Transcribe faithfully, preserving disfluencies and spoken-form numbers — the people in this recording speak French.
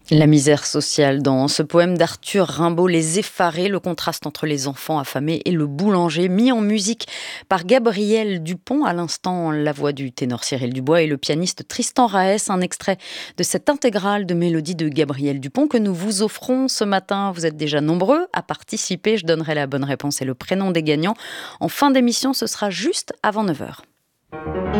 La misère sociale dans ce poème d'Arthur Rimbaud, Les Effarés, le contraste entre les enfants affamés et le boulanger, mis en musique par Gabriel Dupont. À l'instant, la voix du ténor Cyril Dubois et le pianiste Tristan Raès. Un extrait de cette intégrale de mélodies de Gabriel Dupont que nous vous offrons ce matin. Vous êtes déjà nombreux à participer. Je donnerai la bonne réponse et le prénom des gagnants. En fin d'émission, ce sera juste avant neuf heures.